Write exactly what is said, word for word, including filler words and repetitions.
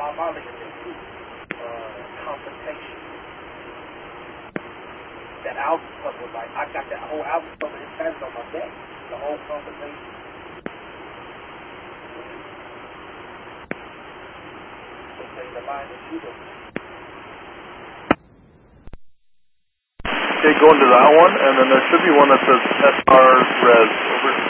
harmonic too. Uh, confrontation. That album cover, like, I got that whole album cover tatted on my neck. The whole confrontation. Okay, the line is shooter. Okay, go into that one, and then there should be one that says S R Res. Over.